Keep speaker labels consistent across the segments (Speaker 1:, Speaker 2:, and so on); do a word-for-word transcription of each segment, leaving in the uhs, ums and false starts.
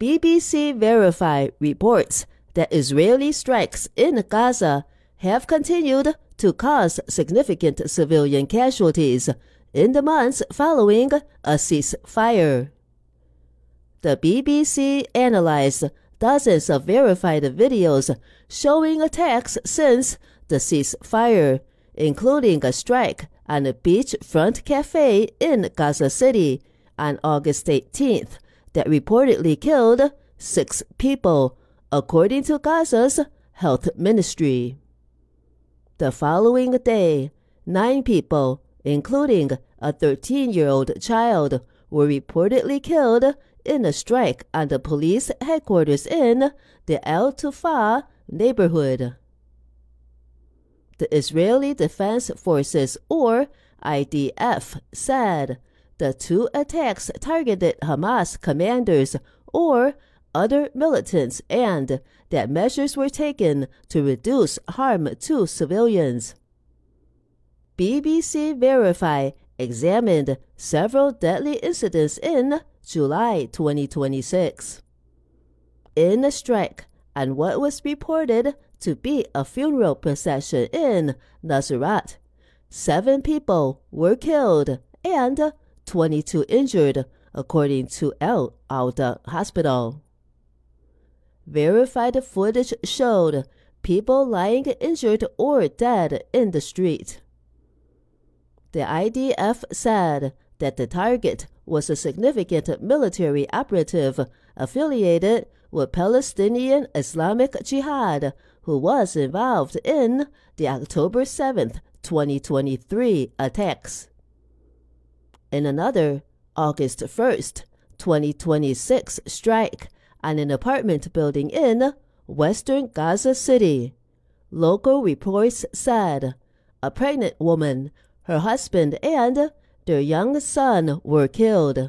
Speaker 1: B B C Verify reports that Israeli strikes in Gaza have continued to cause significant civilian casualties in the months following a ceasefire. The B B C analyzed dozens of verified videos showing attacks since the ceasefire, including a strike on a beachfront cafe in Gaza City on August eighteenth that reportedly killed six people, according to Gaza's health ministry. The following day, nine people, including a thirteen-year-old child, were reportedly killed in a strike on the police headquarters in the Al-Tufah neighborhood. The Israeli Defense Forces, or I D F, said the two attacks targeted Hamas commanders or other militants and that measures were taken to reduce harm to civilians. B B C Verify examined several deadly incidents in July twenty twenty-six. In a strike on what was reported to be a funeral procession in Nazareth, seven people were killed and twenty-two injured, according to El Auda Hospital. Verified footage showed people lying injured or dead in the street. The I D F said that the target was a significant military operative affiliated with Palestinian Islamic Jihad who was involved in the October seventh, twenty twenty-three attacks. In another August first, twenty twenty-six strike on an apartment building in western Gaza City, local reports said a pregnant woman, her husband, and their young son were killed.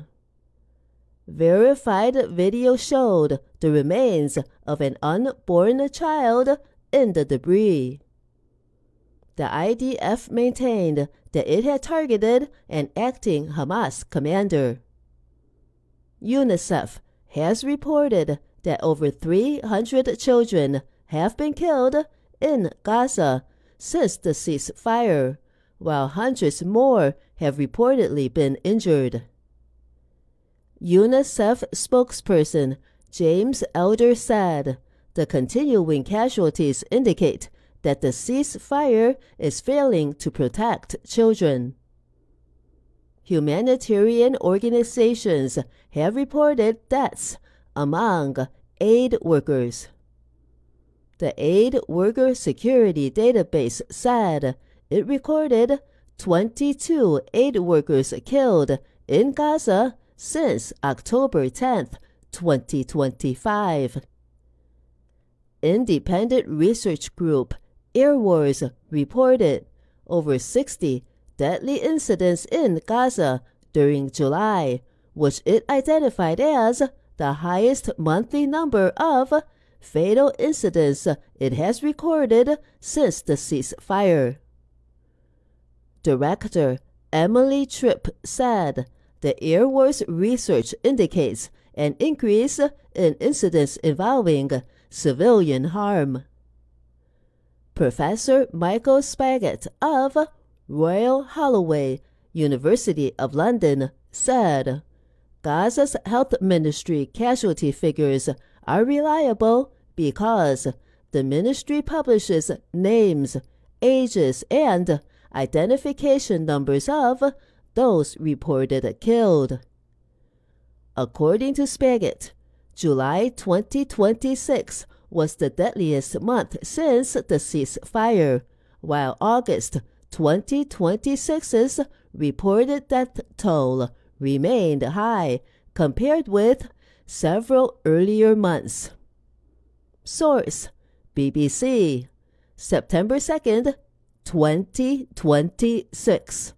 Speaker 1: Verified video showed the remains of an unborn child in the debris. The I D F maintained that it had targeted an acting Hamas commander. UNICEF has reported that over three hundred children have been killed in Gaza since the ceasefire, while hundreds more have reportedly been injured. UNICEF spokesperson James Elder said the continuing casualties indicate that the ceasefire is failing to protect children. Humanitarian organizations have reported deaths among aid workers. The Aid Worker Security Database said it recorded twenty-two aid workers killed in Gaza since October tenth, twenty twenty-five. Independent research group Air Wars reported over sixty deadly incidents in Gaza during July, which it identified as the highest monthly number of fatal incidents it has recorded since the ceasefire. Director Emily Tripp said the Air Wars research indicates an increase in incidents involving civilian harm. Professor Michael Spaggett of Royal Holloway, University of London, said Gaza's health ministry casualty figures are reliable because the ministry publishes names, ages, and identification numbers of those reported killed. According to Spaggett, July twenty twenty-six was the deadliest month since the ceasefire, while August twenty twenty-six's reported death toll remained high compared with several earlier months. Source: B B C, September second, twenty twenty-six.